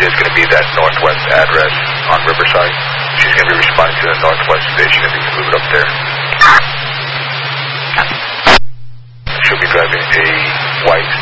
is going to be that northwest address on Riverside. She's going to be responding to the northwest station if you can move it up there. She'll be driving a white